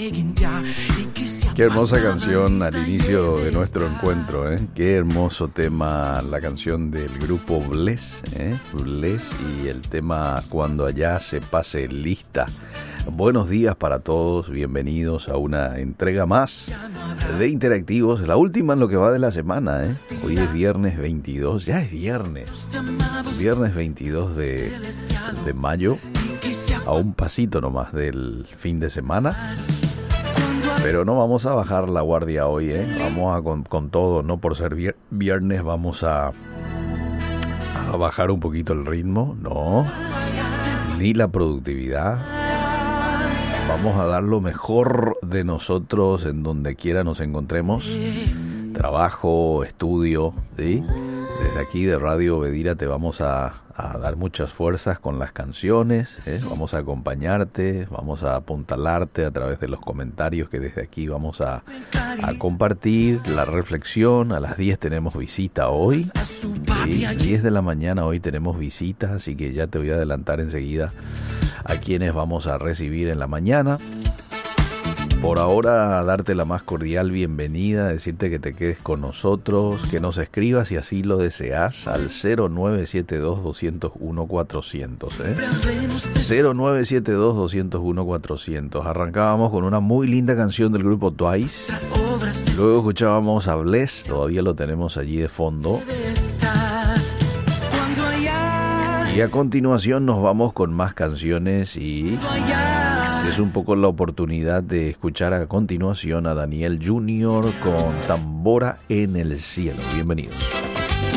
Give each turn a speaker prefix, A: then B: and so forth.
A: Qué hermosa canción al inicio de nuestro encuentro, ¿eh? Qué hermoso tema, la canción del grupo Bless, Bless, y el tema Cuando allá se pase lista. Buenos días para todos, bienvenidos a una entrega más de Interactivos, la última en lo que va de la semana, ¿eh? Hoy es viernes 22, ya es viernes 22 de mayo, a un pasito nomás del fin de semana. Pero no vamos a bajar la guardia hoy, ¿eh? Vamos con todo, no por ser viernes vamos a bajar un poquito el ritmo, no, ni la productividad. Vamos a dar lo mejor de nosotros en donde quiera nos encontremos, trabajo, estudio, ¿sí? Desde aquí de Radio Bedira te vamos a dar muchas fuerzas con las canciones, ¿eh? Vamos a acompañarte, vamos a apuntalarte a través de los comentarios que desde aquí vamos a compartir, la reflexión. A las 10 tenemos visita hoy, ¿sí? 10 de la mañana hoy tenemos visitas, así que ya te voy a adelantar enseguida a quienes vamos a recibir en la mañana. Por ahora, darte la más cordial bienvenida, decirte que te quedes con nosotros, que nos escribas si así lo deseas al 0972-201-400, ¿eh? 0972-201-400. Arrancábamos con una muy linda canción del grupo Twice, luego escuchábamos a Bless, todavía lo tenemos allí de fondo. Y a continuación nos vamos con más canciones y es un poco la oportunidad de escuchar a continuación a Daniel Junior con Tambora en el Cielo. Bienvenidos.